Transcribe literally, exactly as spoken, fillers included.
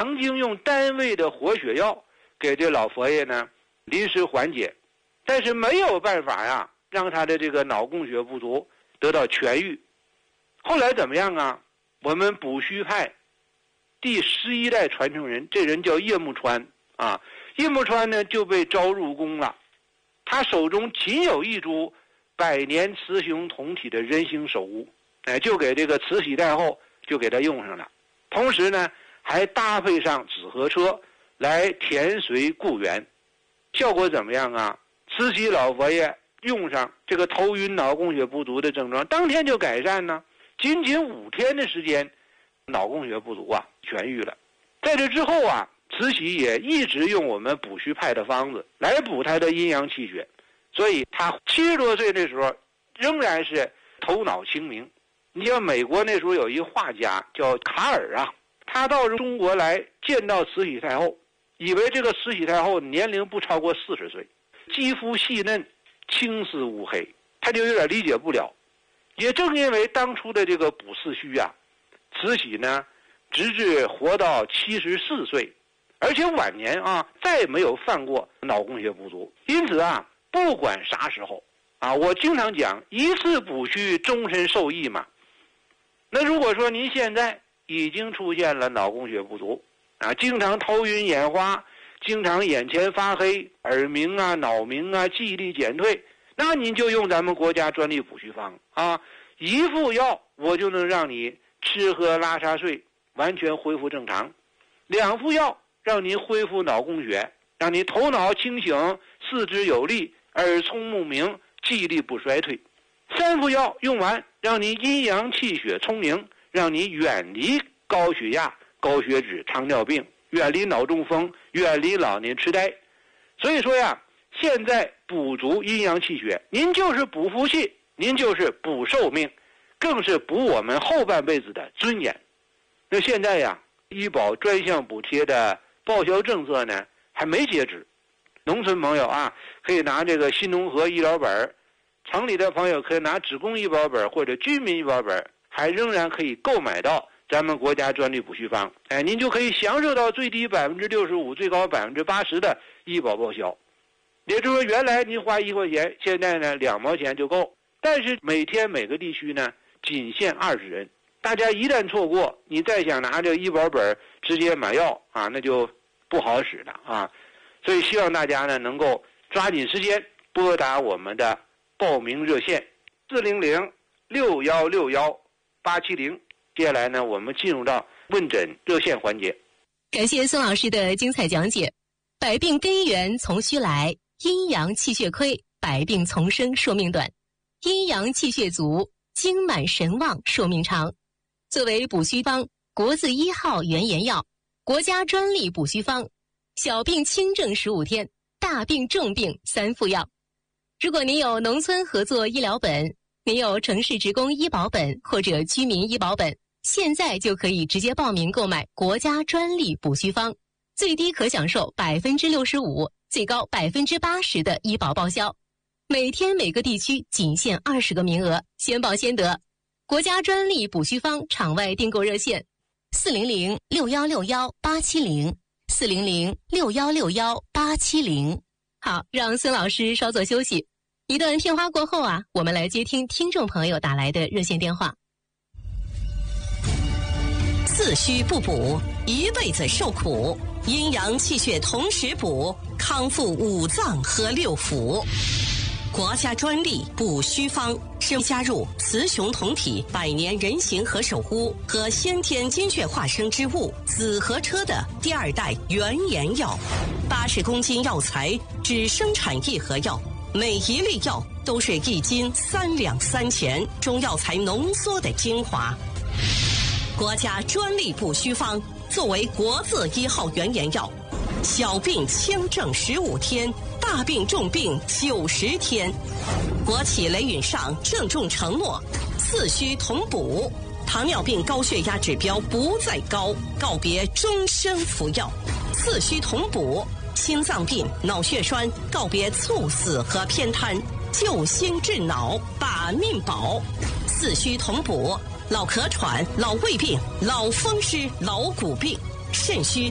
曾经用单位的活血药给这老佛爷呢临时缓解，但是没有办法呀让他的这个脑供血不足得到痊愈。后来怎么样啊？我们补虚派第十一代传承人，这人叫叶木川啊。叶木川呢就被招入宫了，他手中仅有一株百年雌雄同体的人形首乌，哎，就给这个慈禧太后就给他用上了。同时呢，还搭配上紫河车来填髓固元，效果怎么样啊？慈禧老佛爷用上这个头晕脑供血不足的症状，当天就改善呢，仅仅五天的时间，脑供血不足啊痊愈了。在这之后啊，慈禧也一直用我们补虚派的方子来补他的阴阳气血，所以他七十多岁的时候仍然是头脑清明。你像美国那时候有一画家叫卡尔啊，他到中国来见到慈禧太后，以为这个慈禧太后年龄不超过四十岁，肌肤细嫩，青丝乌黑，他就有点理解不了。也正因为当初的这个补四虚啊，慈禧呢直至活到七十四岁，而且晚年啊再也没有犯过脑供血不足。因此啊，不管啥时候啊，我经常讲一次补虚终身受益嘛。那如果说您现在已经出现了脑供血不足啊，经常头晕眼花，经常眼前发黑，耳鸣啊，脑鸣啊，记忆力减退，那您就用咱们国家专利补虚方啊，一副药我就能让你吃喝拉撒睡完全恢复正常，两副药让您恢复脑供血，让你头脑清醒，四肢有力，耳聪目明，记忆力不衰退。三副药用完，让您阴阳气血充盈，让你远离高血压、高血脂、糖尿病，远离脑中风，远离老年痴呆。所以说呀，现在补足阴阳气血，您就是补福气，您就是补寿命，更是补我们后半辈子的尊严。那现在呀，医保专项补贴的报销政策呢还没截止，农村朋友啊可以拿这个新农合医疗本，城里的朋友可以拿职工医保本或者居民医保本，还仍然可以购买到咱们国家专利补虚方，哎，您就可以享受到最低百分之六十五、最高百分之八十的医保报销。也就是说，原来您花一块钱，现在呢两毛钱就够。但是每天每个地区呢仅限二十人，大家一旦错过，你再想拿这个医保本直接买药啊，那就不好使了啊。所以希望大家呢能够抓紧时间拨打我们的报名热线四零零六幺六幺八七零。接下来呢，我们进入到问诊热线环节。 感谢孙老师的精彩讲解。百病根源从虚来，阴阳气血亏，百病丛生，寿命短；阴阳气血足，精满神旺，寿命长。作为补虚方，国字一号原研药，国家专利补虚方，小病轻症十五天，大病重病三副药。如果您有农村合作医疗本，您有城市职工医保本或者居民医保本，现在就可以直接报名购买国家专利补虚方，最低可享受百分之六十五，最高百分之八十的医保报销。每天每个地区仅限二十个名额，先报先得。国家专利补虚方场外订购热线：四零零六幺六幺八七零，四零零六幺六幺八七零。好，让孙老师稍作休息。一段片花过后啊，我们来接听听众朋友打来的热线电话。 四虚不补，一辈子受苦；阴阳气血同时补，康复五脏和六腑。国家专利补虚方是加入雌雄同体百年人形和首乌和先天精血化生之物紫河车的第二代原研药，八十公斤药材只生产一盒药，每一粒药都是一斤三两三钱，中药材浓缩的精华。国家专利补虚方作为国字一号原研药，小病轻症十五天，大病重病九十天。国企雷允上郑重承诺，四虚同补，糖尿病高血压指标不再高，告别终生服药；四虚同补，心脏病、脑血栓告别猝死和偏瘫，救心治脑，把命保；四虚同补，老咳喘、老胃病、老风湿、老骨病，肾虚